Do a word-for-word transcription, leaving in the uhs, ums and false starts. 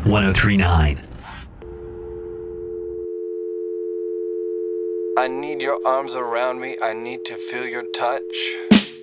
ten thirty-nine. I need your arms around me, I need to feel your touch.